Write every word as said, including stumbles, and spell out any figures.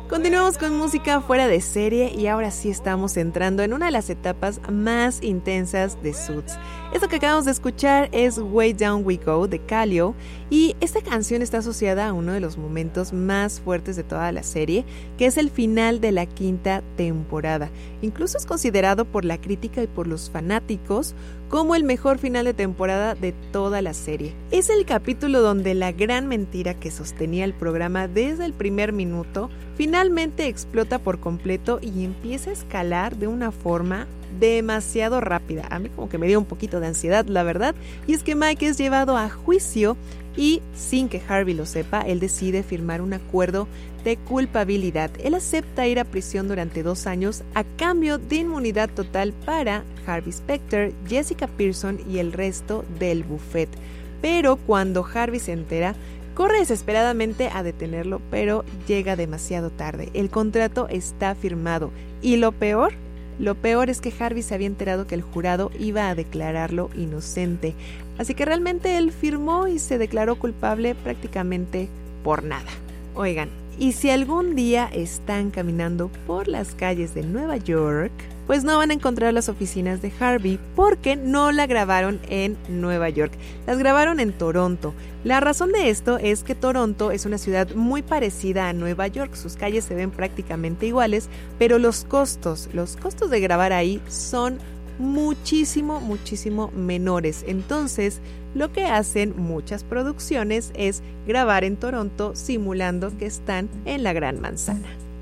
Continuamos con música fuera de serie y ahora sí estamos entrando en una de las etapas más intensas de Suits. Esto que acabamos de escuchar es Way Down We Go de Kallio y esta canción está asociada a uno de los momentos más fuertes de toda la serie, que es el final de la quinta temporada. Incluso es considerado por la crítica y por los fanáticos como el mejor final de temporada de toda la serie. Es el capítulo donde la gran mentira que sostenía el programa desde el primer minuto finalmente explota por completo y empieza a escalar de una forma demasiado rápida. A mí como que me dio un poquito de ansiedad, la verdad, y es que Mike es llevado a juicio y sin que Harvey lo sepa, él decide firmar un acuerdo de culpabilidad. Él acepta ir a prisión durante dos años a cambio de inmunidad total para Harvey Specter, Jessica Pearson y el resto del buffet. Pero cuando Harvey se entera, corre desesperadamente a detenerlo, pero llega demasiado tarde. El contrato está firmado y lo peor, lo peor es que Harvey se había enterado que el jurado iba a declararlo inocente. Así que realmente él firmó y se declaró culpable prácticamente por nada. Oigan, y si algún día están caminando por las calles de Nueva York, pues no van a encontrar las oficinas de Harvey porque no la grabaron en Nueva York, las grabaron en Toronto. La razón de esto es que Toronto es una ciudad muy parecida a Nueva York, sus calles se ven prácticamente iguales, pero los costos, los costos de grabar ahí son muchísimo, muchísimo menores. Entonces, lo que hacen muchas producciones es grabar en Toronto simulando que están en la Gran Manzana.